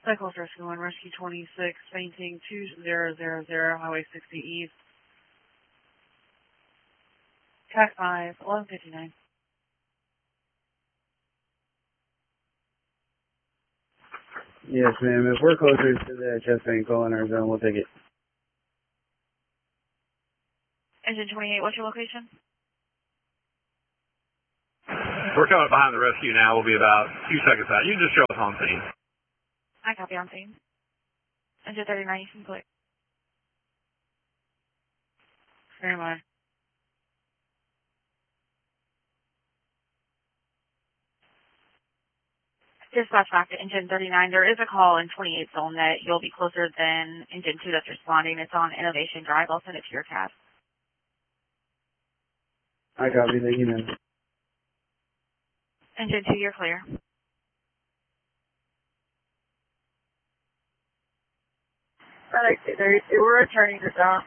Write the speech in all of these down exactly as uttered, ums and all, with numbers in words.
Cycles Rescue one, Rescue twenty-six, fainting two zero zero zero, Highway sixty East. Track five, eleven fifty-nine. Yes, ma'am. If we're closer to the chest pain call in our zone, we'll take it. Engine twenty-eight, what's your location? We're coming up behind the rescue now. We'll be about two seconds out. You can just show us on scene. I copy on scene. Engine thirty-nine, you can click. Very much. Dispatch back to Engine thirty-nine. There is a call in twenty-eight zone that you'll be closer than Engine two that's responding. It's on Innovation Drive. I'll send it to your cab. I copy. Thank you, ma'am. Engine two, you're clear. We're returning to dock.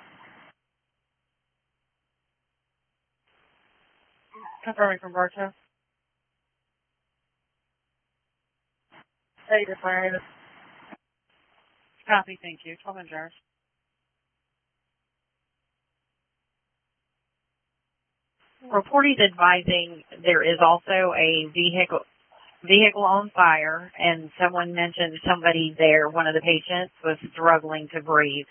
Confirming from Bartow. Hey, declared. Copy, thank you. twelve inch hours. Report is advising there is also a vehicle vehicle on fire, and someone mentioned somebody there, one of the patients, was struggling to breathe.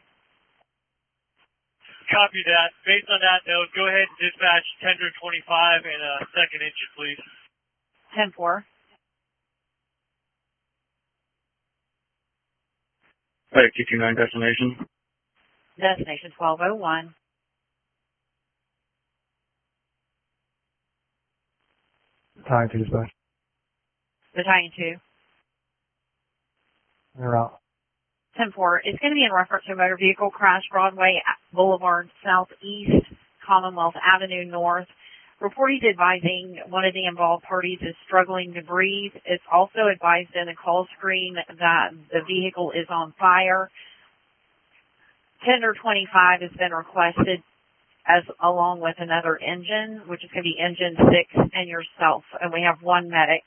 Copy that. Based on that note, go ahead and dispatch Tender twenty-five and a second engine, please. ten four. Flight two two nine destination. Destination twelve oh one. Battalion two dispatch. Battalion two. They're out. ten four. It's going to be in reference to a motor vehicle crash, Broadway Boulevard Southeast, Commonwealth Avenue North. Report is advising one of the involved parties is struggling to breathe. It's also advised in the call screen that the vehicle is on fire. Tender twenty-five has been requested as along with another engine, which is going to be engine six and yourself. And we have one medic.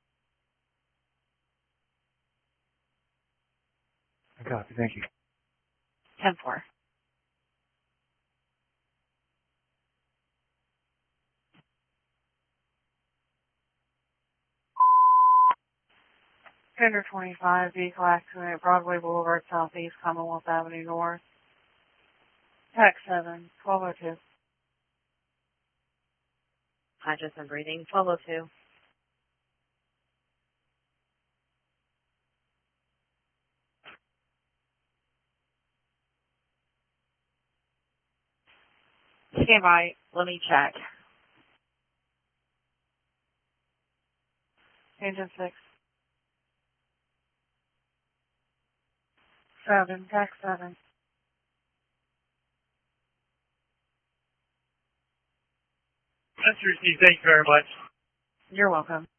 I copy. Thank you. ten four. Tender twenty-five, vehicle accident, Broadway Boulevard Southeast, Commonwealth Avenue North. Tax seven, twelve oh two. High chest and breathing, twelve oh two. Stand by. Let me check. Engine six. Seven, tax seven. That's received. Thank you very much. You're welcome.